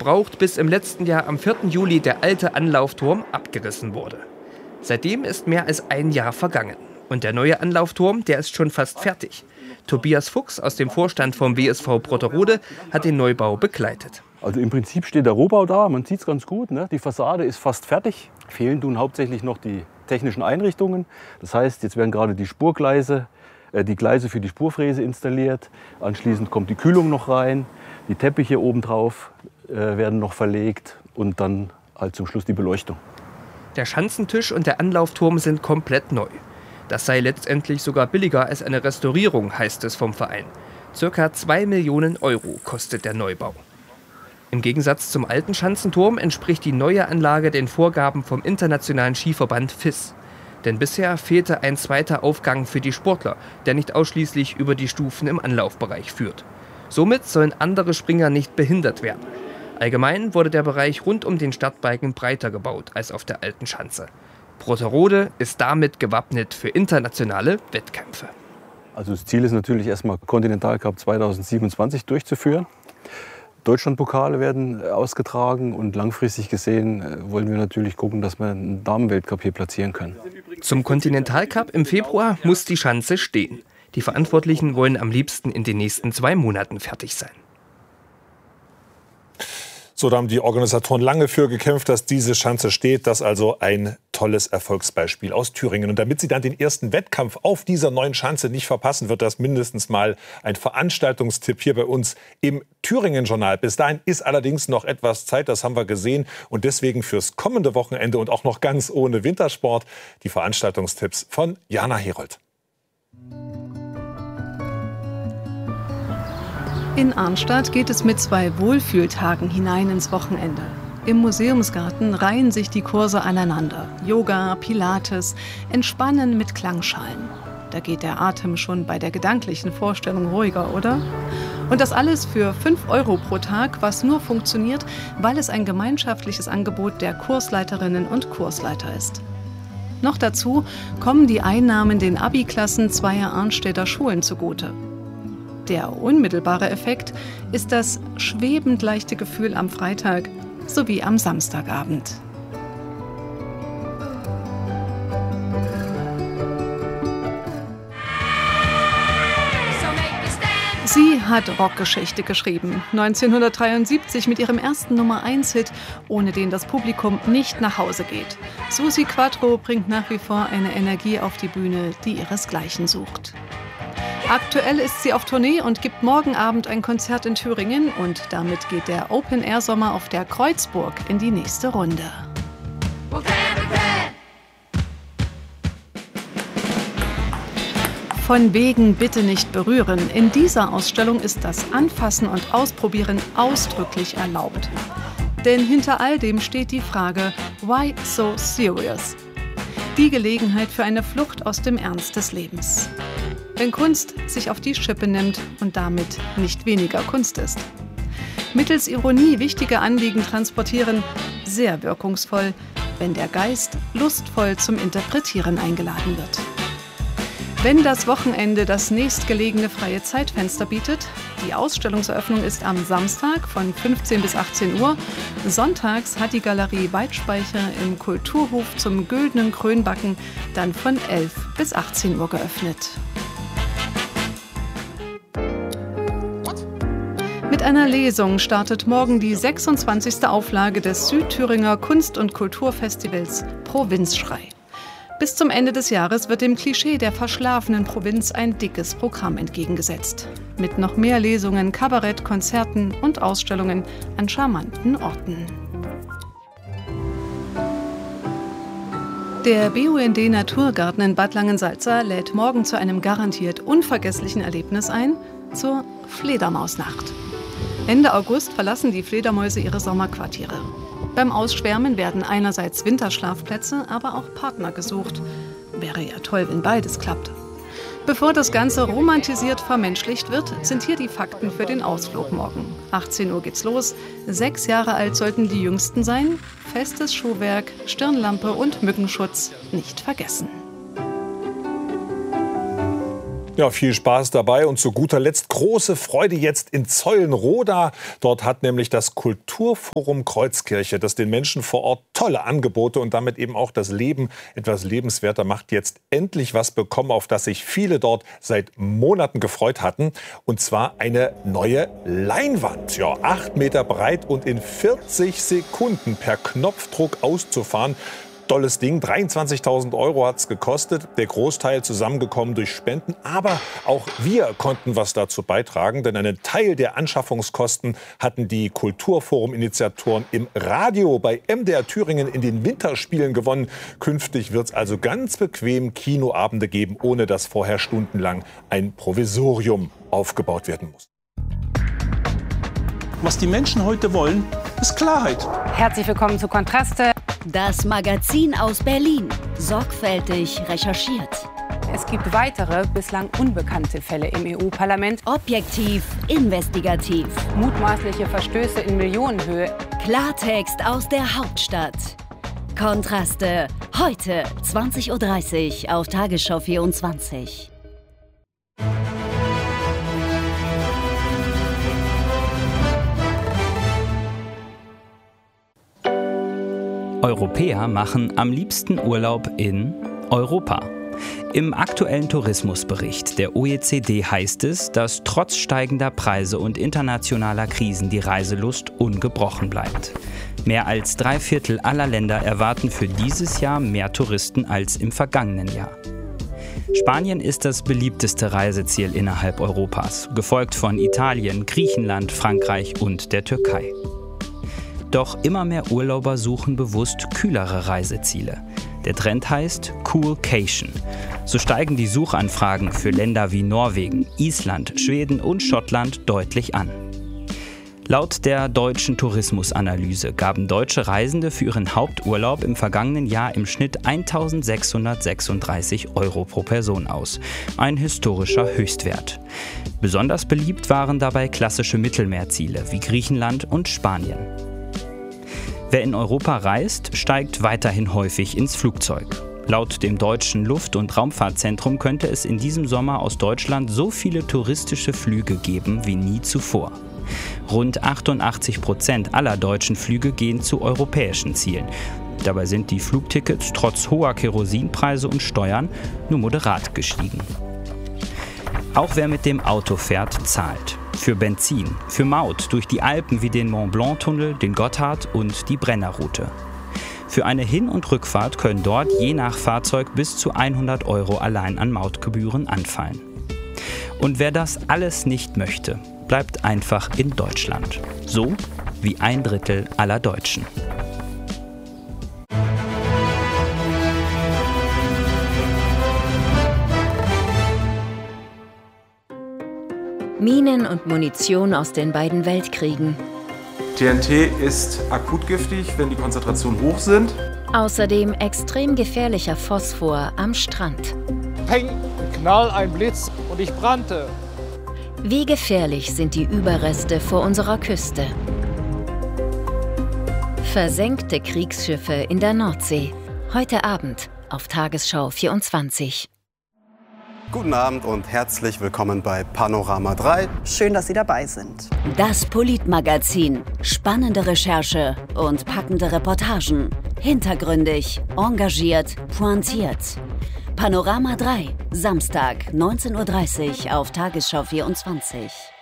gebraucht, bis im letzten Jahr am 4. Juli der alte Anlaufturm abgerissen wurde. Seitdem ist mehr als ein Jahr vergangen. Und der neue Anlaufturm, der ist schon fast fertig. Tobias Fuchs aus dem Vorstand vom WSV Brotterode hat den Neubau begleitet. Also im Prinzip steht der Rohbau da, man sieht es ganz gut, ne? Die Fassade ist fast fertig. Fehlen tun hauptsächlich noch die technischen Einrichtungen. Das heißt, jetzt werden gerade die Gleise für die Spurfräse installiert. Anschließend kommt die Kühlung noch rein. Die Teppiche obendrauf werden noch verlegt und dann halt zum Schluss die Beleuchtung. Der Schanzentisch und der Anlaufturm sind komplett neu. Das sei letztendlich sogar billiger als eine Restaurierung, heißt es vom Verein. Circa 2 Millionen Euro kostet der Neubau. Im Gegensatz zum alten Schanzenturm entspricht die neue Anlage den Vorgaben vom Internationalen Skiverband FIS. Denn bisher fehlte ein zweiter Aufgang für die Sportler, der nicht ausschließlich über die Stufen im Anlaufbereich führt. Somit sollen andere Springer nicht behindert werden. Allgemein wurde der Bereich rund um den Startbalken breiter gebaut als auf der alten Schanze. Brotterode ist damit gewappnet für internationale Wettkämpfe. Also das Ziel ist natürlich erstmal Continental-Cup 2027 durchzuführen. Deutschlandpokale werden ausgetragen und langfristig gesehen wollen wir natürlich gucken, dass wir einen Damenweltcup hier platzieren können. Zum Continental-Cup im Februar muss die Schanze stehen. Die Verantwortlichen wollen am liebsten in den nächsten 2 Monaten fertig sein. So, da haben die Organisatoren lange für gekämpft, dass diese Schanze steht. Das ist also ein tolles Erfolgsbeispiel aus Thüringen. Und damit Sie dann den ersten Wettkampf auf dieser neuen Schanze nicht verpassen, wird das mindestens mal ein Veranstaltungstipp hier bei uns im Thüringen-Journal. Bis dahin ist allerdings noch etwas Zeit, das haben wir gesehen. Und deswegen fürs kommende Wochenende und auch noch ganz ohne Wintersport die Veranstaltungstipps von Jana Herold. In Arnstadt geht es mit 2 Wohlfühltagen hinein ins Wochenende. Im Museumsgarten reihen sich die Kurse aneinander. Yoga, Pilates, Entspannen mit Klangschalen. Da geht der Atem schon bei der gedanklichen Vorstellung ruhiger, oder? Und das alles für 5 Euro pro Tag, was nur funktioniert, weil es ein gemeinschaftliches Angebot der Kursleiterinnen und Kursleiter ist. Noch dazu kommen die Einnahmen den Abi-Klassen zweier Arnstädter Schulen zugute. Der unmittelbare Effekt ist das schwebend leichte Gefühl am Freitag sowie am Samstagabend. Sie hat Rockgeschichte geschrieben, 1973 mit ihrem ersten Nummer-1-Hit, ohne den das Publikum nicht nach Hause geht. Susi Quatro bringt nach wie vor eine Energie auf die Bühne, die ihresgleichen sucht. Aktuell ist sie auf Tournee und gibt morgen Abend ein Konzert in Thüringen und damit geht der Open-Air-Sommer auf der Kreuzburg in die nächste Runde. Von wegen bitte nicht berühren. In dieser Ausstellung ist das Anfassen und Ausprobieren ausdrücklich erlaubt. Denn hinter all dem steht die Frage, why so serious? Die Gelegenheit für eine Flucht aus dem Ernst des Lebens. Wenn Kunst sich auf die Schippe nimmt und damit nicht weniger Kunst ist. Mittels Ironie wichtige Anliegen transportieren, sehr wirkungsvoll, wenn der Geist lustvoll zum Interpretieren eingeladen wird. Wenn das Wochenende das nächstgelegene freie Zeitfenster bietet, die Ausstellungseröffnung ist am Samstag von 15 bis 18 Uhr. Sonntags hat die Galerie Weitspeicher im Kulturhof zum Güldenen Krönbacken dann von 11 bis 18 Uhr geöffnet. Mit einer Lesung startet morgen die 26. Auflage des Südthüringer Kunst- und Kulturfestivals Provinzschrei. Bis zum Ende des Jahres wird dem Klischee der verschlafenen Provinz ein dickes Programm entgegengesetzt. Mit noch mehr Lesungen, Kabarett, Konzerten und Ausstellungen an charmanten Orten. Der BUND Naturgarten in Bad Langensalza lädt morgen zu einem garantiert unvergesslichen Erlebnis ein, zur Fledermausnacht. Ende August verlassen die Fledermäuse ihre Sommerquartiere. Beim Ausschwärmen werden einerseits Winterschlafplätze, aber auch Partner gesucht. Wäre ja toll, wenn beides klappt. Bevor das Ganze romantisiert vermenschlicht wird, sind hier die Fakten für den Ausflug morgen. 18 Uhr geht's los. 6 Jahre alt sollten die Jüngsten sein. Festes Schuhwerk, Stirnlampe und Mückenschutz nicht vergessen. Ja, viel Spaß dabei und zu guter Letzt große Freude jetzt in Zeulenroda. Dort hat nämlich das Kulturforum Kreuzkirche, das den Menschen vor Ort tolle Angebote und damit eben auch das Leben etwas lebenswerter macht, jetzt endlich was bekommen, auf das sich viele dort seit Monaten gefreut hatten. Und zwar eine neue Leinwand. Ja, 8 Meter breit und in 40 Sekunden per Knopfdruck auszufahren. Tolles Ding, 23.000 € hat es gekostet, der Großteil zusammengekommen durch Spenden. Aber auch wir konnten was dazu beitragen, denn einen Teil der Anschaffungskosten hatten die Kulturforum-Initiatoren im Radio bei MDR Thüringen in den Winterspielen gewonnen. Künftig wird es also ganz bequem Kinoabende geben, ohne dass vorher stundenlang ein Provisorium aufgebaut werden muss. Was die Menschen heute wollen, ist Klarheit. Herzlich willkommen zu Kontraste. Das Magazin aus Berlin. Sorgfältig recherchiert. Es gibt weitere, bislang unbekannte Fälle im EU-Parlament. Objektiv, investigativ. Mutmaßliche Verstöße in Millionenhöhe. Klartext aus der Hauptstadt. Kontraste. Heute 20:30 Uhr auf Tagesschau 24. Europäer machen am liebsten Urlaub in Europa. Im aktuellen Tourismusbericht der OECD heißt es, dass trotz steigender Preise und internationaler Krisen die Reiselust ungebrochen bleibt. Mehr als 3/4 aller Länder erwarten für dieses Jahr mehr Touristen als im vergangenen Jahr. Spanien ist das beliebteste Reiseziel innerhalb Europas, gefolgt von Italien, Griechenland, Frankreich und der Türkei. Doch immer mehr Urlauber suchen bewusst kühlere Reiseziele. Der Trend heißt Coolcation. So steigen die Suchanfragen für Länder wie Norwegen, Island, Schweden und Schottland deutlich an. Laut der deutschen Tourismusanalyse gaben deutsche Reisende für ihren Haupturlaub im vergangenen Jahr im Schnitt 1.636 € pro Person aus. Ein historischer Höchstwert. Besonders beliebt waren dabei klassische Mittelmeerziele wie Griechenland und Spanien. Wer in Europa reist, steigt weiterhin häufig ins Flugzeug. Laut dem Deutschen Luft- und Raumfahrtzentrum könnte es in diesem Sommer aus Deutschland so viele touristische Flüge geben wie nie zuvor. Rund 88% aller deutschen Flüge gehen zu europäischen Zielen. Dabei sind die Flugtickets trotz hoher Kerosinpreise und Steuern nur moderat gestiegen. Auch wer mit dem Auto fährt, zahlt. Für Benzin, für Maut durch die Alpen wie den Mont-Blanc-Tunnel, den Gotthard und die Brennerroute. Für eine Hin- und Rückfahrt können dort je nach Fahrzeug bis zu 100 € allein an Mautgebühren anfallen. Und wer das alles nicht möchte, bleibt einfach in Deutschland. So wie 1/3 aller Deutschen. Minen und Munition aus den beiden Weltkriegen. TNT ist akut giftig, wenn die Konzentrationen hoch sind. Außerdem extrem gefährlicher Phosphor am Strand. Peng, Knall, ein Blitz und ich brannte. Wie gefährlich sind die Überreste vor unserer Küste? Versenkte Kriegsschiffe in der Nordsee. Heute Abend auf Tagesschau 24. Guten Abend und herzlich willkommen bei Panorama 3. Schön, dass Sie dabei sind. Das Politmagazin. Spannende Recherche und packende Reportagen. Hintergründig, engagiert, pointiert. Panorama 3, Samstag, 19:30 Uhr auf Tagesschau 24.